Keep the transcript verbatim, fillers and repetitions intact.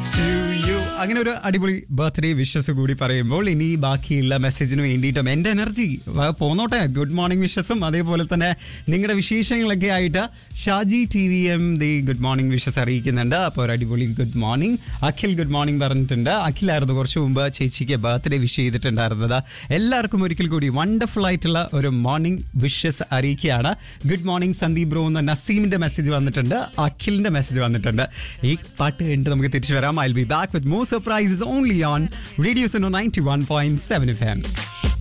to you. അങ്ങനെ ഒരു അടിപൊളി ബർത്ത്ഡേ വിഷസ് കൂടി പറയുമ്പോൾ ഇനി ബാക്കിയുള്ള മെസ്സേജിന് വേണ്ടിയിട്ടും എൻ്റെ എനർജി പോന്നോട്ടെ. ഗുഡ് മോർണിംഗ് വിഷസും അതേപോലെ തന്നെ നിങ്ങളുടെ വിശേഷങ്ങളൊക്കെ ആയിട്ട് Shaji T V M the good morning wishes അറിയിക്കുന്നുണ്ട്. അപ്പോൾ ഒരു അടിപൊളി good morning. Akhil good morning പറഞ്ഞിട്ടുണ്ട്. അഖിലായിരുന്നു കുറച്ച് മുമ്പ് ചേച്ചിക്ക് ബർത്ത്ഡേ വിഷ് ചെയ്തിട്ടുണ്ടായിരുന്നത്. എല്ലാവർക്കും ഒരിക്കൽ കൂടി വണ്ടർഫുൾ ആയിട്ടുള്ള ഒരു മോർണിംഗ് വിഷസ് അറിയിക്കുകയാണ്. ഗുഡ് മോർണിംഗ് സന്ദീപ് ബ്രോ എന്ന നസീമിന്റെ മെസ്സേജ് വന്നിട്ടുണ്ട്. അഖിലിന്റെ മെസ്സേജ് വന്നിട്ടുണ്ട്. ഈ പാട്ട് കഴിഞ്ഞിട്ട് നമുക്ക് തിരിച്ചു വരാം. I'll be back with more surprises only on Radio Suno ninety-one point seven F M.